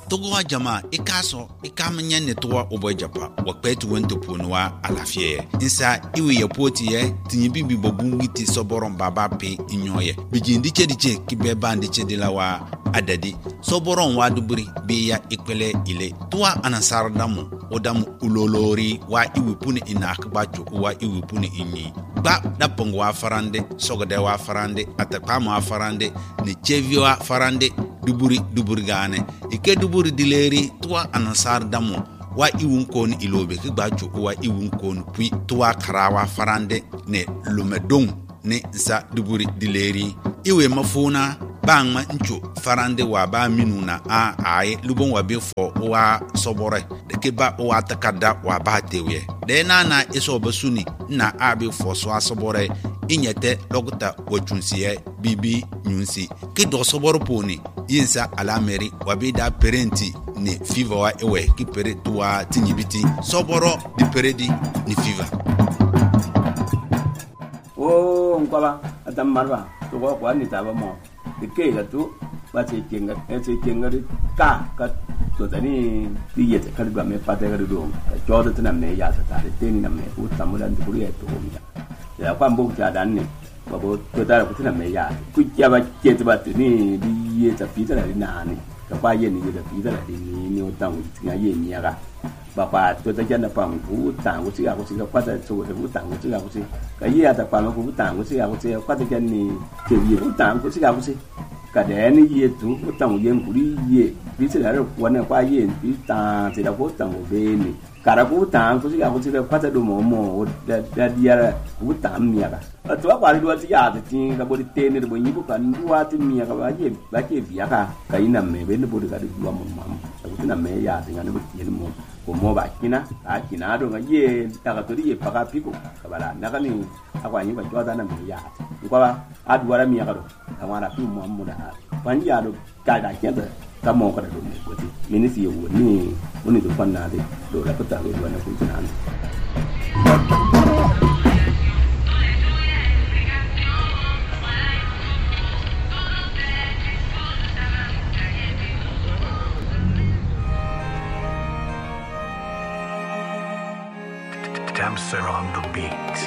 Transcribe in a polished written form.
togo jama ikaso ikamanya ne towa obojapa wakpetu wento ponwa alafie insa iwe yapoti ye tinyibi bibobungiti soboron baba pe inyoye bijindi chediche kibeba ndiche dilawa adadi soboron waduburi beya ikpele ile towa anasardamu odamu ulolori wa iwe pune inakbacho wa iwe pune inyi ba dapongo wa farande sogode wa farande atakama wa farande ne chevio wa farande duburi gane ike duburi dileri tuwa anasar damu wa iwun kon ilobe ki gbacho wa iwun kon pui tuwa karawa farande ne lumedong ne za duburi dileri iwe mafuna bangma ncho farande wa ba minuna a ai lubon wa befo wa sobore de ke ba wa takada wa ba tewe de na iso basuni na abi fo so asobore inyete lokuta wachunsiye bibi nyunsi ki do soboro poni yinsa alameri wabida parenti ni fiva wa ewe ki pere tuwa tinyibiti soboro di peredi ni fiva ngwaba adam marwa to ko ni taba mo de ke ga tu ba che kenga ka to tani ti yete ka ba me pate ga do jo de tana me ya ta de teni na me u tamulan de buri to mi ya kwa mbo ta dan ni babo to ta ku tana me ya ku ya ba ke ta ba ni di ye ta pi ta na ni ka ba ye ni da pi ta ni o tang ti ga ye ni ga ba pa to ta jan na pa ku tang ku si ga kwa ta so de ku tang ku si ga ku si ka ye ya ta pa ma ku tang ku si ga ku si kwa ta jan ni ke ye ku tang ku si ga ku si ka de ni ye tu ku tang ye ku ri ye bi se la ro kwa na kwa ye bi ta se da ku tang ku be ni kara ku tang ku si ga ku si kwa ta do mo da dia ku tang mi ga to ba ri do ti ya ti ga bo di te ni bo yi bu kan wa ti mi ga ba ke bi ka ina me be ni bo ga di wa mo ku na me ya ti ga ni bo ti ni mo mo ba kina a kina do ga ye ta ga to ye pa ka piko ka bala na ka ni akwa ni ba jo da na me ya ko ba a duwara mi ga do ka ma na pi mo mo da ban ya do ka da ke da ka mo ka do me ko ti ni si yo ni woni do fan na de do la ko ta do na ku tana Damser on the beat.